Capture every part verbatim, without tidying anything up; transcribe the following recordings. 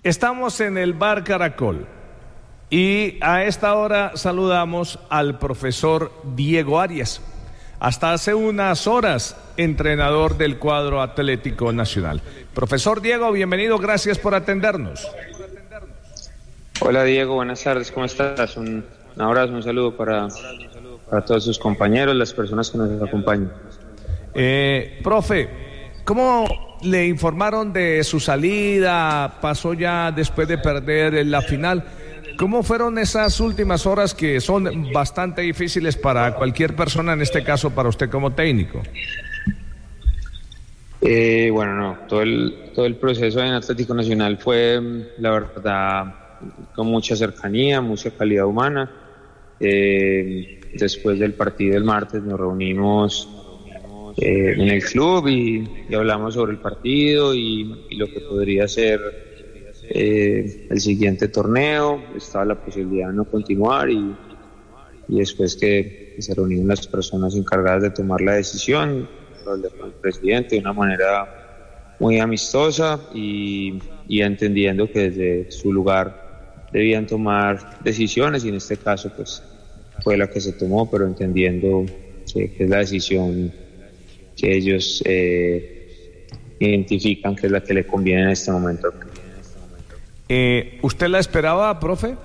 Estamos en el Bar Caracol y a esta hora saludamos al profesor Diego Arias, hasta hace unas horas entrenador del cuadro Atlético Nacional. Profesor Diego, bienvenido, gracias por atendernos. Hola Diego, buenas tardes, ¿cómo estás? Un, un abrazo, un saludo para, para todos sus compañeros, las personas que nos acompañan. Eh, profe, ¿cómo le informaron de su salida? Pasó ya después de perder la final. ¿Cómo fueron esas últimas horas que son bastante difíciles para cualquier persona, en este caso para usted como técnico? Eh, bueno, no, todo el, todo el proceso en Atlético Nacional fue, la verdad, con mucha cercanía, mucha calidad humana. Eh, después del partido del martes nos reunimos eh, en el club y, y hablamos sobre el partido y, y lo que podría ser eh, el siguiente torneo. Estaba la posibilidad de no continuar y, y después que se reunieron las personas encargadas de tomar la decisión, hablé con el presidente de una manera muy amistosa y, y entendiendo que desde su lugar debían tomar decisiones y en este caso pues fue la que se tomó, pero entendiendo que, que es la decisión que ellos eh, identifican que es la que le conviene en este momento. Eh, ¿Usted la esperaba, profe?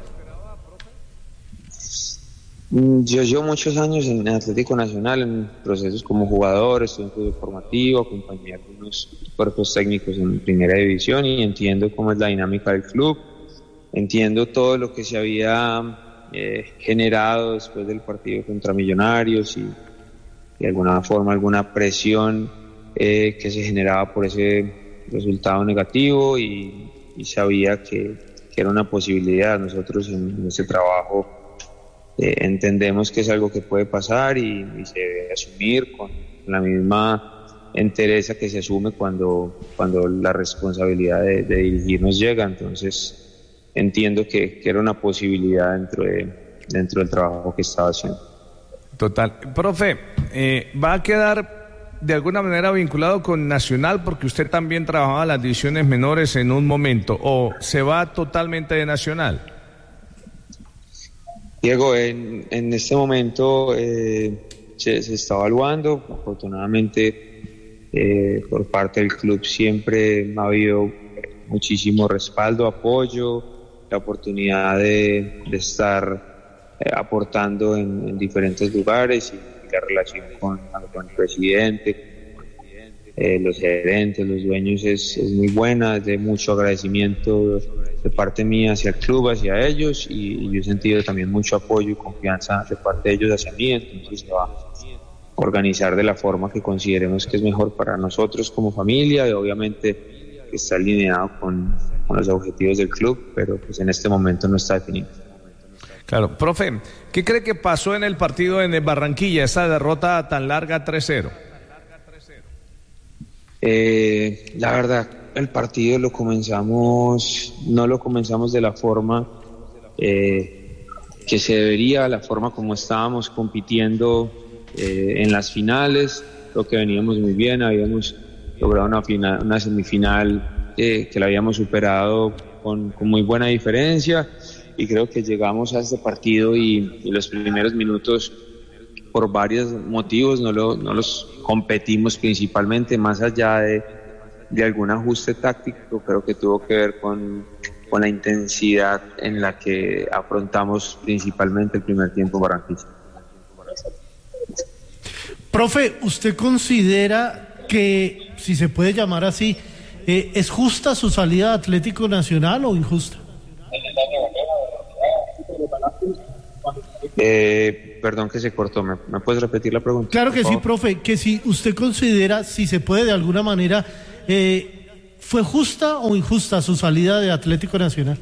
Yo llevo muchos años en Atlético Nacional, en procesos como jugador, estuve en fútbol formativo, acompañé a algunos cuerpos técnicos en primera división y entiendo cómo es la dinámica del club, entiendo todo lo que se había eh, generado después del partido contra Millonarios y de alguna forma alguna presión eh, que se generaba por ese resultado negativo y, y sabía que, que era una posibilidad. Nosotros en, en este trabajo Eh, entendemos que es algo que puede pasar y, y se debe asumir con la misma entereza que se asume cuando, cuando la responsabilidad de, de dirigirnos llega. Entonces entiendo que, que era una posibilidad dentro, de, dentro del trabajo que estaba haciendo. Total. Profe, eh, ¿va a quedar de alguna manera vinculado con Nacional porque usted también trabajaba en las divisiones menores en un momento o se va totalmente de Nacional? Diego, en, en este momento eh, se, se está evaluando. Afortunadamente, eh, por parte del club siempre ha habido muchísimo respaldo, apoyo, la oportunidad de, de estar eh, aportando en, en diferentes lugares y, y la relación con, con el presidente, eh, los gerentes, los dueños es, es muy buena, es de mucho agradecimiento de parte mía hacia el club, hacia ellos y, y yo he sentido también mucho apoyo y confianza de parte de ellos hacia mí. Entonces se va a organizar de la forma que consideremos que es mejor para nosotros como familia y obviamente que está alineado con, con los objetivos del club, pero pues en este momento no está definido. Claro, profe, ¿qué cree que pasó en el partido en Barranquilla, esa derrota tan larga tres cero? Eh, la verdad, el partido lo comenzamos, no lo comenzamos de la forma eh, que se debería, la forma como estábamos compitiendo eh, en las finales. Creo que veníamos muy bien, habíamos logrado una final, una semifinal eh, que la habíamos superado con, con muy buena diferencia y creo que llegamos a este partido y, y los primeros minutos por varios motivos no, lo, no los competimos principalmente, más allá de, de algún ajuste táctico, creo que tuvo que ver con, con la intensidad en la que afrontamos principalmente el primer tiempo Barranquilla. Profe, ¿usted considera que, si se puede llamar así, eh, es justa su salida de Atlético Nacional o injusta? Eh, perdón que se cortó, ¿me, ¿me puedes repetir la pregunta? Claro que sí, profe, que si usted considera, si se puede de alguna manera, eh, ¿fue justa o injusta su salida de Atlético Nacional?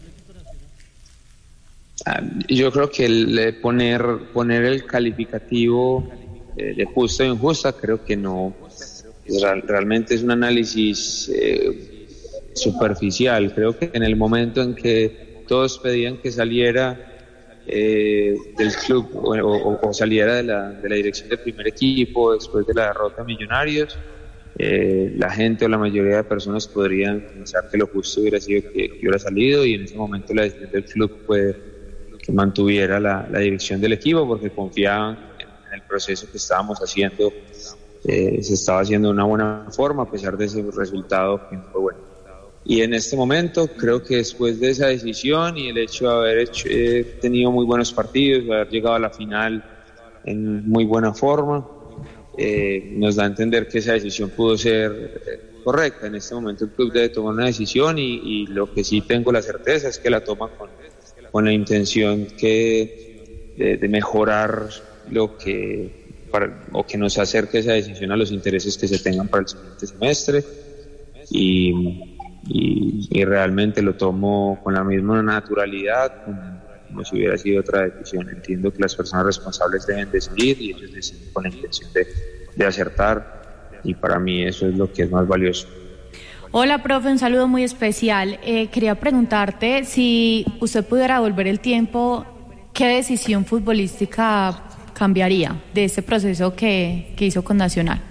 Ah, yo creo que el poner, poner el calificativo eh, de justa o injusta, creo que no, real, realmente es un análisis eh, superficial. Creo que en el momento en que todos pedían que saliera Eh, del club o, o, o saliera de la, de la dirección del primer equipo después de la derrota a Millonarios, eh, la gente o la mayoría de personas podrían pensar que lo justo hubiera sido que, que hubiera salido, y en ese momento la decisión del club fue que mantuviera la, la dirección del equipo, porque confiaban en, en el proceso que estábamos haciendo. Eh, se estaba haciendo de una buena forma a pesar de ese resultado que no fue bueno. Y en este momento creo que después de esa decisión y el hecho de haber hecho, eh, tenido muy buenos partidos, de haber llegado a la final en muy buena forma, eh, nos da a entender que esa decisión pudo ser eh, correcta. En este momento el club debe tomar una decisión, y, y lo que sí tengo la certeza es que la toma con, con la intención que, de, de mejorar lo que, para, o que nos acerque esa decisión a los intereses que se tengan para el siguiente semestre. Y Y, y realmente lo tomo con la misma naturalidad como, como si hubiera sido otra decisión. Entiendo que las personas responsables deben decidir, y ellos deciden con la intención de, de acertar, y para mí eso es lo que es más valioso. Hola, profe, un saludo muy especial. Eh, quería preguntarte si usted pudiera volver el tiempo, ¿qué decisión futbolística cambiaría de este proceso que, que hizo con Nacional?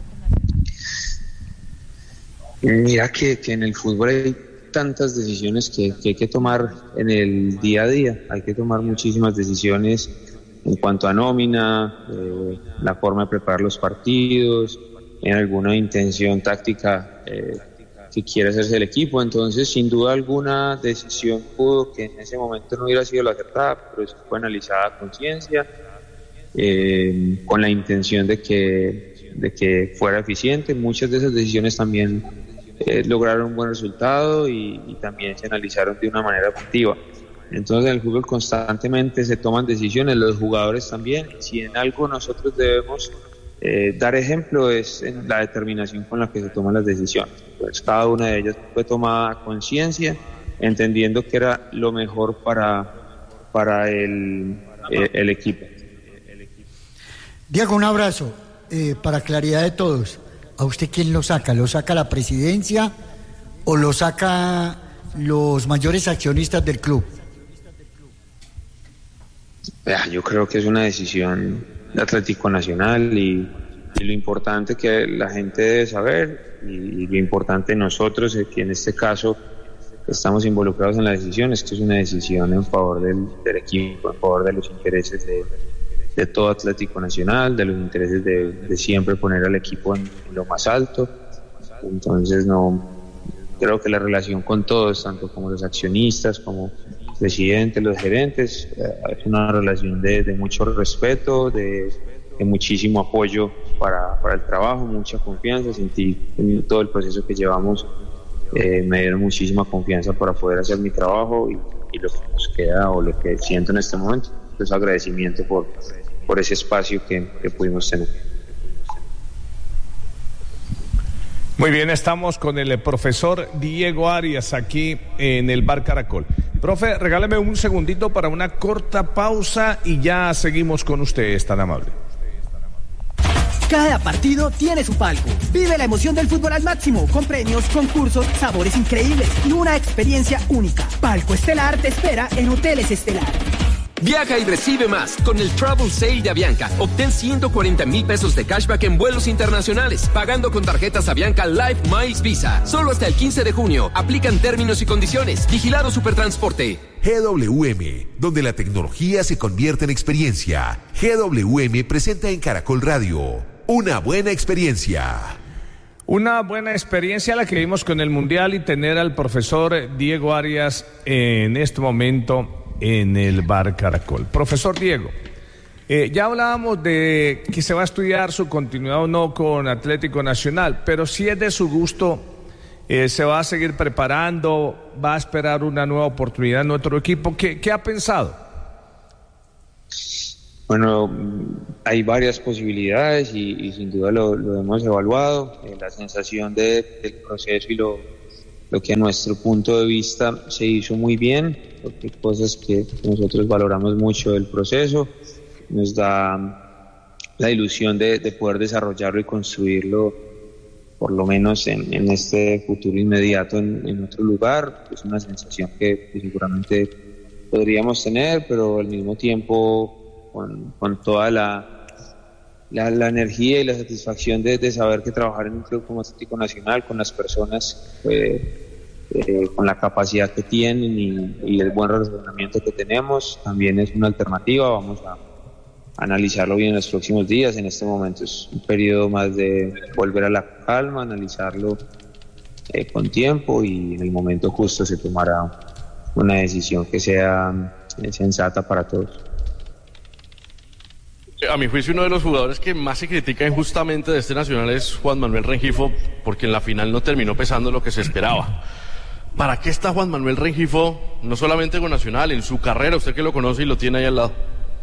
Mira que, que en el fútbol hay tantas decisiones que, que hay que tomar en el día a día. Hay que tomar muchísimas decisiones en cuanto a nómina, eh, la forma de preparar los partidos, en alguna intención táctica eh, que quiere hacerse el equipo. Entonces, sin duda alguna, decisión pudo que en ese momento no hubiera sido la acertada, pero sí fue analizada a conciencia, eh, con la intención de que, de que fuera eficiente. Muchas de esas decisiones también Eh, lograron un buen resultado, y, y también se analizaron de una manera objetiva. Entonces en el fútbol constantemente se toman decisiones, los jugadores también. Si en algo nosotros debemos eh, dar ejemplo es en la determinación con la que se toman las decisiones. Pues cada una de ellas fue tomada a conciencia, entendiendo que era lo mejor para, para el, eh, el equipo. Diego, un abrazo. Eh, para claridad de todos, ¿a usted quién lo saca? ¿Lo saca la presidencia o lo saca los mayores accionistas del club? Yo creo que es una decisión de Atlético Nacional, y, y lo importante que la gente debe saber, y, y lo importante nosotros, es que en este caso estamos involucrados en la decisión, es que es una decisión en favor del, del equipo, en favor de los intereses de de todo Atlético Nacional, de los intereses de, de siempre poner al equipo en, en lo más alto. Entonces no creo que la relación con todos, tanto como los accionistas, como presidentes, los gerentes, eh, es una relación de, de mucho respeto, de, de muchísimo apoyo para, para el trabajo, mucha confianza. Sentí en todo el proceso que llevamos, eh, me dieron muchísima confianza para poder hacer mi trabajo, y, y lo que nos queda, o lo que siento en este momento, es agradecimiento por por ese espacio que, que pudimos tener. Muy bien, estamos con el profesor Diego Arias aquí en el Bar Caracol. Profe, regáleme un segundito para una corta pausa y ya seguimos con usted, es tan amable. Cada partido tiene su palco. Vive la emoción del fútbol al máximo, con premios, concursos, sabores increíbles y una experiencia única. Palco Estelar te espera en Hoteles Estelar. Viaja y recibe más con el Travel Sale de Avianca. Obtén ciento cuarenta mil pesos de cashback en vuelos internacionales, pagando con tarjetas Avianca Life Miles Visa. Solo hasta el quince de junio. Aplican términos y condiciones. Vigilado Supertransporte. G W M, donde la tecnología se convierte en experiencia. G W M presenta en Caracol Radio una buena experiencia. Una buena experiencia la que vimos con el Mundial, y tener al profesor Diego Arias en este momento en el Bar Caracol. Profesor Diego, eh, ya hablábamos de que se va a estudiar su continuidad o no con Atlético Nacional, pero si es de su gusto, eh, se va a seguir preparando, va a esperar una nueva oportunidad en otro equipo. ¿Qué, qué ha pensado? Bueno, hay varias posibilidades, y, y sin duda lo, lo hemos evaluado. Eh, la sensación de, del proceso y lo, lo que a nuestro punto de vista se hizo muy bien, porque hay cosas que nosotros valoramos mucho del proceso, nos da la ilusión de, de poder desarrollarlo y construirlo, por lo menos en, en este futuro inmediato, en, en otro lugar. Es una sensación que, que seguramente podríamos tener, pero al mismo tiempo con, con toda la la, la energía y la satisfacción de, de saber que trabajar en un club como Atlético Nacional, con las personas, eh, eh, con la capacidad que tienen y, y el buen relacionamiento que tenemos, también es una alternativa. Vamos a analizarlo bien en los próximos días. En este momento es un periodo más de volver a la calma, analizarlo eh, con tiempo, y en el momento justo se tomará una decisión que sea eh, sensata para todos. A mi juicio, uno de los jugadores que más se critica injustamente de este Nacional es Juan Manuel Rengifo, porque en la final no terminó pesando lo que se esperaba. ¿Para qué está Juan Manuel Rengifo, no solamente con Nacional, en su carrera, usted que lo conoce y lo tiene ahí al lado?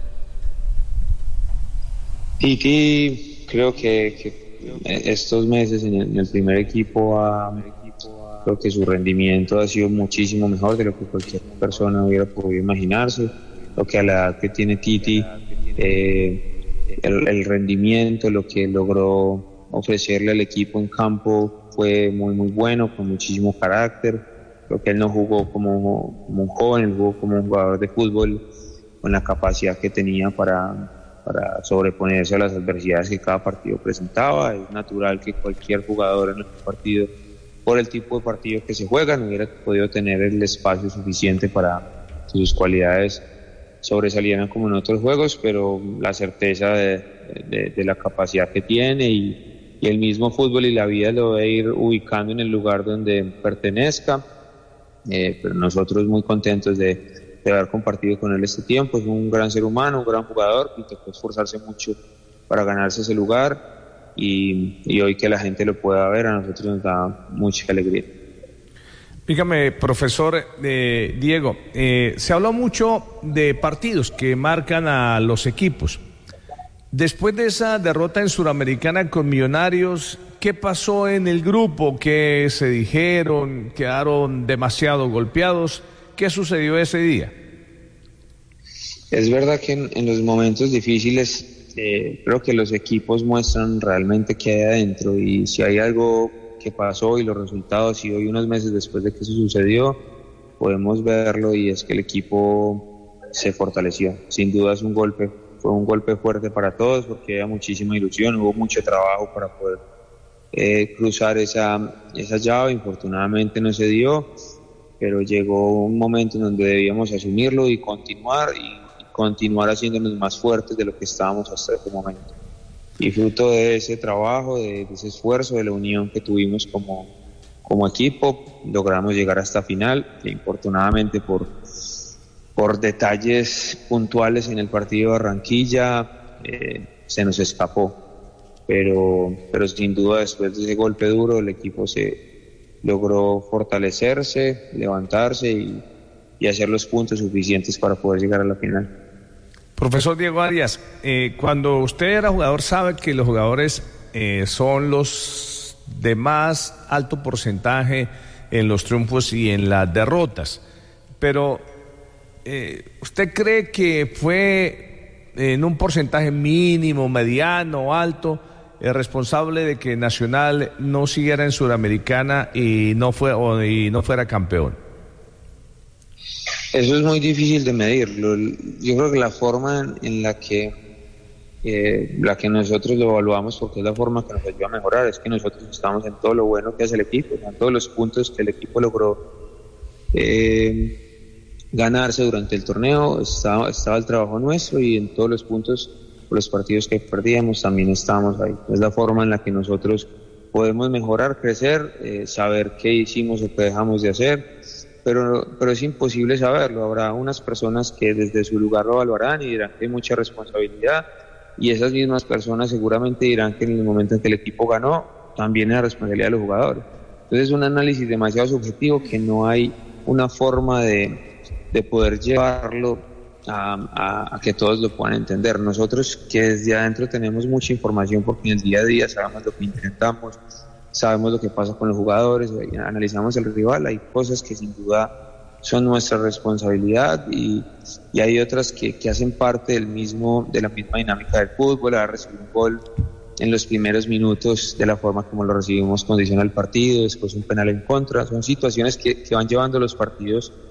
Titi, creo que, que estos meses en el, en el primer equipo, ha, creo que su rendimiento ha sido muchísimo mejor de lo que cualquier persona hubiera podido imaginarse. Lo que a la edad que tiene Titi, eh, el, el rendimiento, lo que logró ofrecerle al equipo en campo fue muy muy bueno, con muchísimo carácter. Creo que él no jugó como, como un joven, él jugó como un jugador de fútbol, con la capacidad que tenía para, para sobreponerse a las adversidades que cada partido presentaba. Es natural que cualquier jugador en el partido, por el tipo de partido que se juega, no hubiera podido tener el espacio suficiente para que sus cualidades sobresalieran como en otros juegos, pero la certeza de, de, de la capacidad que tiene y, y el mismo fútbol y la vida lo va a ir ubicando en el lugar donde pertenezca. Eh, pero nosotros muy contentos de, de haber compartido con él este tiempo. Es un gran ser humano, un gran jugador, y tocó esforzarse mucho para ganarse ese lugar, y, y hoy que la gente lo pueda ver, a nosotros nos da mucha alegría. Dígame, profesor eh, Diego, eh, se habló mucho de partidos que marcan a los equipos. Después de esa derrota en Suramericana con Millonarios, ¿qué pasó en el grupo? ¿Qué se dijeron? ¿Quedaron demasiado golpeados? ¿Qué sucedió ese día? Es verdad que en, en los momentos difíciles eh, creo que los equipos muestran realmente qué hay adentro, y si hay algo que pasó y los resultados, y hoy unos meses después de que eso sucedió podemos verlo, y es que el equipo se fortaleció. Sin duda es un golpe, fue un golpe fuerte para todos, porque había muchísima ilusión, hubo mucho trabajo para poder eh, cruzar esa, esa llave. Infortunadamente no se dio, pero llegó un momento en donde debíamos asumirlo y continuar, y, y continuar haciéndonos más fuertes de lo que estábamos hasta ese momento. Y fruto de ese trabajo, de, de ese esfuerzo, de la unión que tuvimos como, como equipo, logramos llegar hasta final. Y infortunadamente por, por detalles puntuales en el partido de Barranquilla eh, se nos escapó. Pero, pero sin duda, después de ese golpe duro, el equipo se logró fortalecerse, levantarse y, y hacer los puntos suficientes para poder llegar a la final. Profesor Diego Arias, eh, cuando usted era jugador sabe que los jugadores eh, son los de más alto porcentaje en los triunfos y en las derrotas, pero eh, ¿usted cree que fue en un porcentaje mínimo, mediano, alto, el responsable de que Nacional no siguiera en Suramericana y no fue o, y no fuera campeón? Eso es muy difícil de medirlo. Yo creo que la forma en la que eh, la que nosotros lo evaluamos, porque es la forma que nos ayuda a mejorar, es que nosotros estamos en todo lo bueno que hace el equipo, en todos los puntos que el equipo logró eh, ganarse durante el torneo, estaba, estaba el trabajo nuestro, y en todos los puntos, los partidos que perdíamos, también estábamos ahí. Es la forma en la que nosotros podemos mejorar, crecer, eh, saber qué hicimos o qué dejamos de hacer. Pero, pero es imposible saberlo. Habrá unas personas que desde su lugar lo evaluarán y dirán que hay mucha responsabilidad, y esas mismas personas seguramente dirán que en el momento en que el equipo ganó también es la responsabilidad de los jugadores. Entonces es un análisis demasiado subjetivo que no hay una forma de, de poder llevarlo a, a, a que todos lo puedan entender. Nosotros que desde adentro tenemos mucha información, porque en el día a día sabemos lo que intentamos, sabemos lo que pasa con los jugadores, analizamos el rival, hay cosas que sin duda son nuestra responsabilidad, y, y hay otras que, que hacen parte del mismo, de la misma dinámica del fútbol. A recibir un gol en los primeros minutos, de la forma como lo recibimos, condiciona el partido, después un penal en contra. Son situaciones que, que van llevando los partidos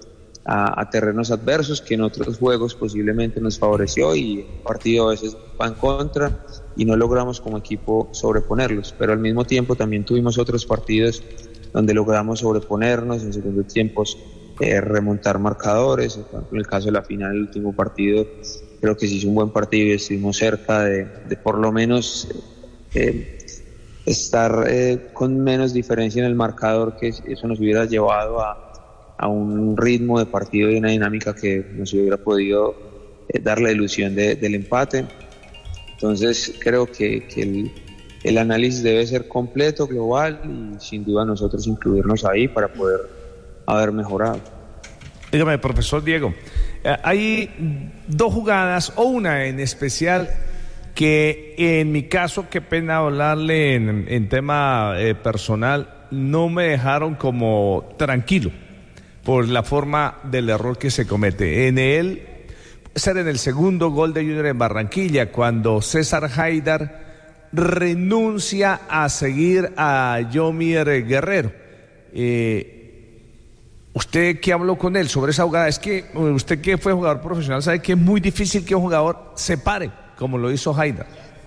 a, a terrenos adversos que en otros juegos posiblemente nos favoreció, y el partido a veces va en contra y no logramos como equipo sobreponerlos, pero al mismo tiempo también tuvimos otros partidos donde logramos sobreponernos en segundos tiempos, eh, remontar marcadores. En el caso de la final, el último partido, creo que se hizo un buen partido y estuvimos cerca de, de por lo menos eh, estar eh, con menos diferencia en el marcador, que eso nos hubiera llevado a, a un ritmo de partido y una dinámica que nos hubiera podido eh, dar la ilusión de, del empate. Entonces creo que, que el, el análisis debe ser completo, global, y sin duda nosotros incluirnos ahí para poder haber mejorado. Dígame, profesor Diego, eh, hay dos jugadas, o una en especial, que en mi caso, qué pena hablarle en, en tema eh, personal, no me dejaron como tranquilo por la forma del error que se comete. En él, ser en el segundo gol de Junior en Barranquilla, cuando César Haidar renuncia a seguir a Yomir Guerrero. Eh, ¿Usted qué habló con él sobre esa jugada? Es que usted, que fue jugador profesional, sabe que es muy difícil que un jugador se pare como lo hizo Haidar.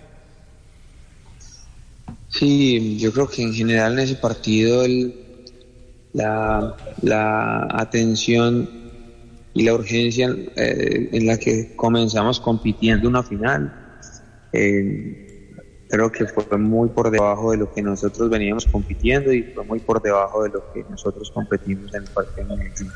Sí, yo creo que en general en ese partido el, la, la atención y la urgencia eh, en la que comenzamos compitiendo una final, eh, creo que fue muy por debajo de lo que nosotros veníamos compitiendo, y fue muy por debajo de lo que nosotros competimos en el partido de Medellín.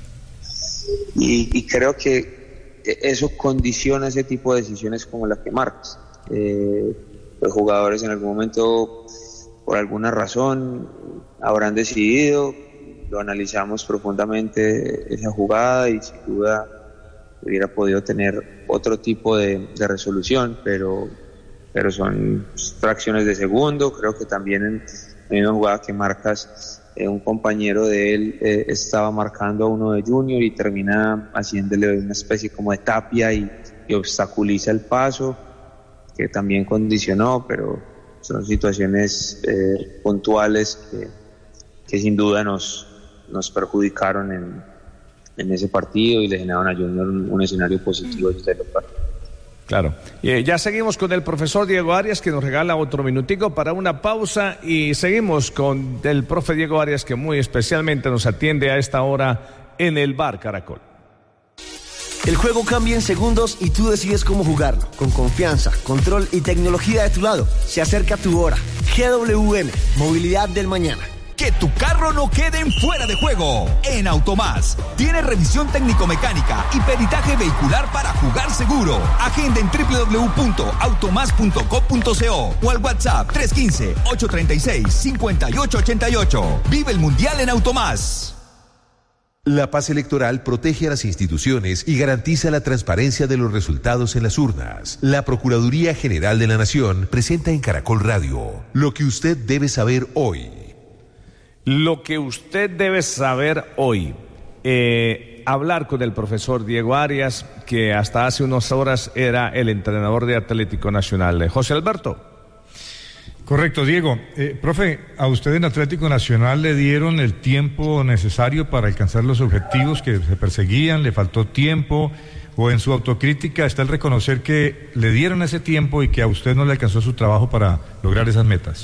Y, y creo que eso condiciona ese tipo de decisiones como la que marcas. Eh, los jugadores en algún momento, por alguna razón, habrán decidido, lo analizamos profundamente esa jugada, y sin duda hubiera podido tener otro tipo de, de resolución, pero, pero son fracciones de segundo. Creo que también en la misma jugada que marcas, eh, un compañero de él eh, estaba marcando a uno de Junior y termina haciéndole una especie como de tapia y, y obstaculiza el paso, que también condicionó, pero son situaciones eh, puntuales que, que sin duda nos, nos perjudicaron en, en ese partido y le generaron a Junior un, un escenario positivo desde el local. Claro. Eh, ya seguimos con el profesor Diego Arias, que nos regala otro minutico para una pausa, y seguimos con el profe Diego Arias, que muy especialmente nos atiende a esta hora en el Bar Caracol. El juego cambia en segundos y tú decides cómo jugarlo. Con confianza, control y tecnología de tu lado. Se acerca tu hora. G W M, movilidad del mañana. Que tu carro no quede en fuera de juego. En Automás tiene revisión técnico-mecánica y peritaje vehicular para jugar seguro. Agenda en doble u doble u doble u punto automás punto co punto co o al WhatsApp tres uno cinco, ocho tres seis, cinco ocho ocho ocho. Vive el Mundial en Automás. La paz electoral protege a las instituciones y garantiza la transparencia de los resultados en las urnas. La Procuraduría General de la Nación presenta en Caracol Radio lo que usted debe saber hoy. Lo que usted debe saber hoy. Eh, hablar con el profesor Diego Arias, que hasta hace unas horas era el entrenador de Atlético Nacional. José Alberto. Correcto, Diego. Eh, profe, a usted en Atlético Nacional le dieron el tiempo necesario para alcanzar los objetivos que se perseguían, le faltó tiempo, o en su autocrítica está el reconocer que le dieron ese tiempo y que a usted no le alcanzó su trabajo para lograr esas metas.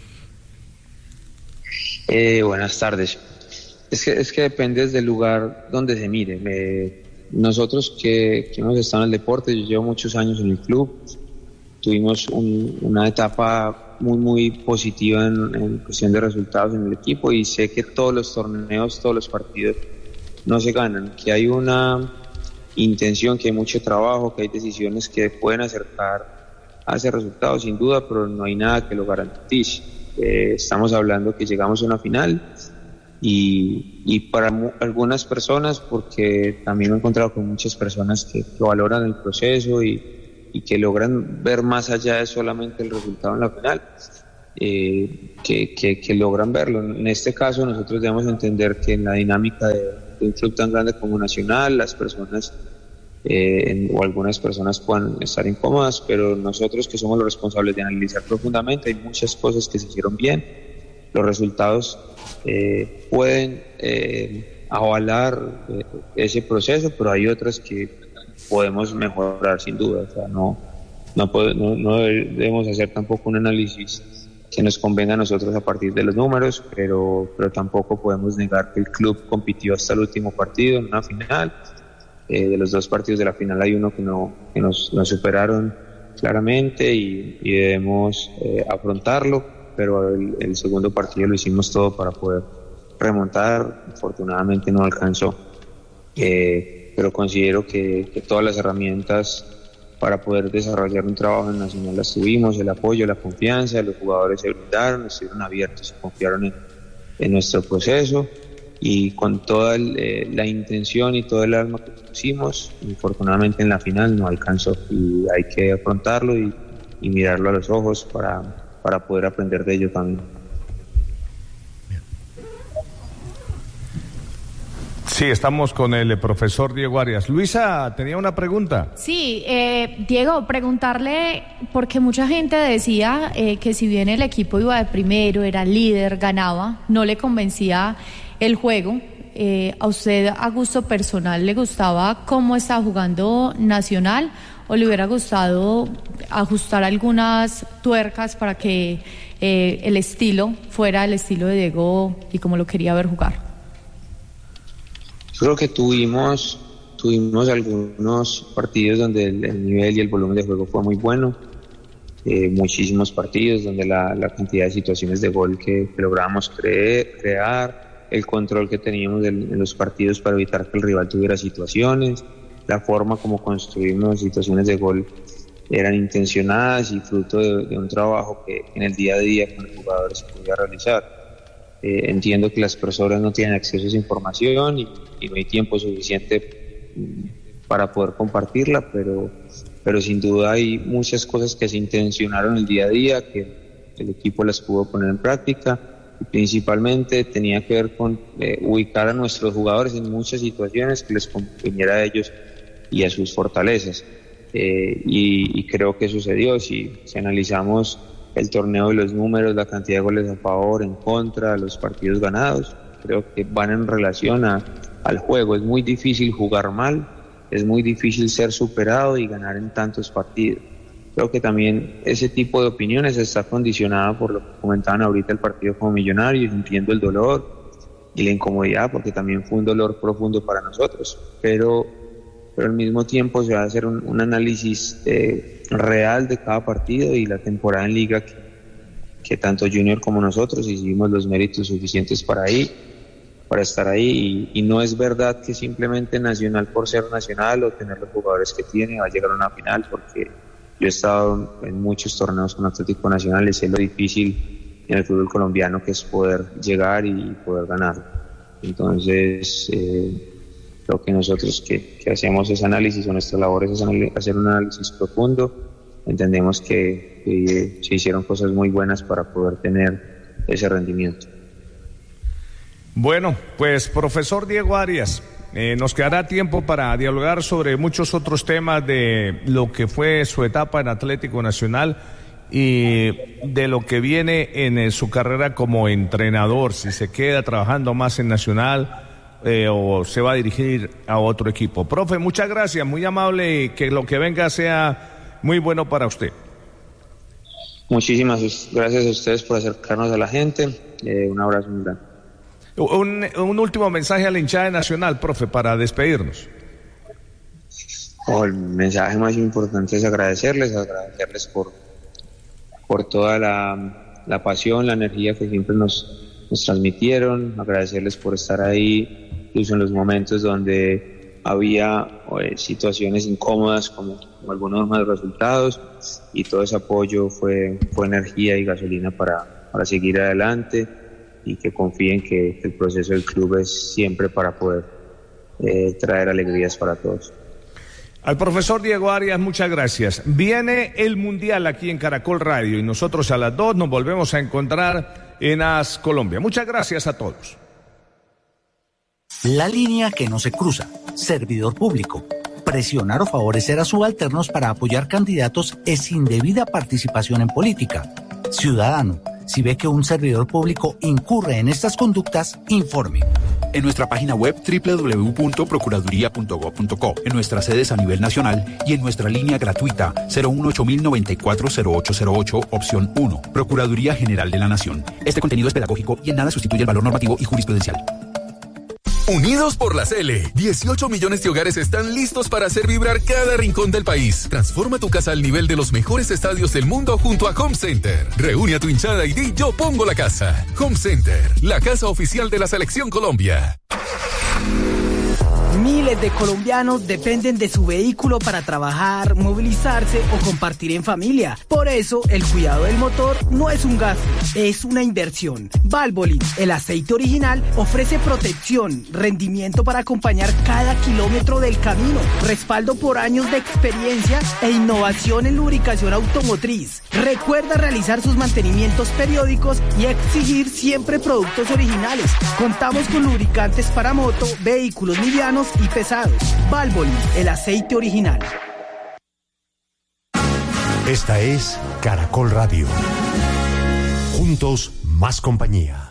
Eh, buenas tardes. Es que, es que depende del lugar donde se mire. Eh, nosotros que, que hemos estado en el deporte, yo llevo muchos años en el club, tuvimos un, una etapa muy muy positiva en, en cuestión de resultados en el equipo, y sé que todos los torneos, todos los partidos no se ganan, que hay una intención, que hay mucho trabajo, que hay decisiones que pueden acercar a ese resultado sin duda, pero no hay nada que lo garantice. Eh, estamos hablando que llegamos a una final y, y para mu- algunas personas, porque también me he encontrado con muchas personas que, que valoran el proceso y y que logran ver más allá de solamente el resultado en la final, eh, que, que, que logran verlo. En este caso nosotros debemos entender que en la dinámica de, de un club tan grande como Nacional, las personas eh, en, o algunas personas puedan estar incómodas, pero nosotros que somos los responsables de analizar profundamente, hay muchas cosas que se hicieron bien, los resultados eh, pueden eh, avalar eh, ese proceso, pero hay otras que podemos mejorar sin duda. O sea, no, no, puede, no, no debemos hacer tampoco un análisis que nos convenga a nosotros a partir de los números, pero, pero tampoco podemos negar que el club compitió hasta el último partido en una final. Eh, de los dos partidos de la final hay uno que, no, que nos, nos superaron claramente y, y debemos eh, afrontarlo, pero el, el segundo partido lo hicimos todo para poder remontar. Afortunadamente no alcanzó, eh, pero considero que, que todas las herramientas para poder desarrollar un trabajo en Nacional las tuvimos, el apoyo, la confianza, los jugadores se brindaron, estuvieron abiertos, se confiaron en, en nuestro proceso y con toda el, eh, la intención y todo el alma que pusimos. Infortunadamente en la final no alcanzó y hay que afrontarlo y, y mirarlo a los ojos para, para poder aprender de ello también. Sí, estamos con el profesor Diego Arias. Luisa, tenía una pregunta. Sí, eh, Diego, preguntarle, porque mucha gente decía eh, que si bien el equipo iba de primero, era líder, ganaba, no le convencía el juego. Eh, ¿A usted, a gusto personal, le gustaba cómo estaba jugando Nacional o le hubiera gustado ajustar algunas tuercas para que eh, el estilo fuera el estilo de Diego y como lo quería ver jugar? Yo creo que tuvimos, tuvimos algunos partidos donde el, el nivel y el volumen de juego fue muy bueno, eh, muchísimos partidos donde la, la cantidad de situaciones de gol que, que lográbamos creer, crear, el control que teníamos en, en los partidos para evitar que el rival tuviera situaciones, la forma como construimos situaciones de gol eran intencionadas y fruto de, de un trabajo que en el día a día con los jugadores se podía realizar. Eh, entiendo que las personas no tienen acceso a esa información y, y no hay tiempo suficiente para poder compartirla, pero, pero sin duda hay muchas cosas que se intencionaron el día a día, que el equipo las pudo poner en práctica y principalmente tenía que ver con eh, ubicar a nuestros jugadores en muchas situaciones que les conveniera a ellos y a sus fortalezas. Eh, y, y creo que sucedió. Si, si analizamos el torneo y los números, la cantidad de goles a favor, en contra, los partidos ganados, creo que van en relación a, al juego. Es muy difícil jugar mal, es muy difícil ser superado y ganar en tantos partidos. Creo que también ese tipo de opiniones está condicionada por lo que comentaban ahorita el partido como Millonarios, entiendo el dolor y la incomodidad porque también fue un dolor profundo para nosotros, pero, pero al mismo tiempo se va a hacer un, un análisis eh, real de cada partido y la temporada en liga que, que tanto Junior como nosotros hicimos los méritos suficientes para ahí, para estar ahí y, y no es verdad que simplemente Nacional por ser Nacional o tener los jugadores que tiene va a llegar a una final, porque yo he estado en muchos torneos con Atlético Nacional y sé lo difícil en el fútbol colombiano que es poder llegar y poder ganar. Entonces eh, lo que nosotros que, que hacemos es análisis, o nuestra labor es hacer un análisis profundo. Entendemos que, que se hicieron cosas muy buenas para poder tener ese rendimiento. Bueno, pues profesor Diego Arias, eh, nos quedará tiempo para dialogar sobre muchos otros temas de lo que fue su etapa en Atlético Nacional y de lo que viene en, en su carrera como entrenador, si se queda trabajando más en Nacional Eh, o se va a dirigir a otro equipo. Profe, muchas gracias, muy amable y que lo que venga sea muy bueno para usted. Muchísimas gracias a ustedes por acercarnos a la gente. Eh, un abrazo muy grande. Un, un último mensaje a la hinchada nacional, profe, para despedirnos. Oh, el mensaje más importante es agradecerles, agradecerles por, por toda la, la pasión, la energía que siempre nos, nos transmitieron, agradecerles por estar ahí, incluso en los momentos donde había eh, situaciones incómodas como, como algunos malos resultados, y todo ese apoyo fue, fue energía y gasolina para, para seguir adelante, y que confíen que, que el proceso del club es siempre para poder eh, traer alegrías para todos. Al profesor Diego Arias, muchas gracias. Viene el Mundial aquí en Caracol Radio y nosotros a las dos nos volvemos a encontrar en AS Colombia. Muchas gracias a todos. La línea que no se cruza. Servidor público. Presionar o favorecer a subalternos para apoyar candidatos es indebida participación en política. Ciudadano, si ve que un servidor público incurre en estas conductas, informe. En nuestra página web doble u doble u doble u punto procuraduría punto gob punto co, en nuestras sedes a nivel nacional y en nuestra línea gratuita cero uno ocho mil noventa y cuatro cero ocho cero ocho, opción uno. Procuraduría General de la Nación. Este contenido es pedagógico y en nada sustituye el valor normativo y jurisprudencial. Unidos por la Cele, dieciocho millones de hogares están listos para hacer vibrar cada rincón del país. Transforma tu casa al nivel de los mejores estadios del mundo junto a Home Center. Reúne a tu hinchada y di yo pongo la casa. Home Center, la casa oficial de la Selección Colombia. Miles de colombianos dependen de su vehículo para trabajar, movilizarse o compartir en familia. Por eso, el cuidado del motor no es un gasto, es una inversión. Valvoline, el aceite original, ofrece protección, rendimiento para acompañar cada kilómetro del camino, respaldo por años de experiencia e innovación en lubricación automotriz. Recuerda realizar sus mantenimientos periódicos y exigir siempre productos originales. Contamos con lubricantes para moto, vehículos livianos y pesados. Valvoline, el aceite original. Esta es Caracol Radio. Juntos, más compañía.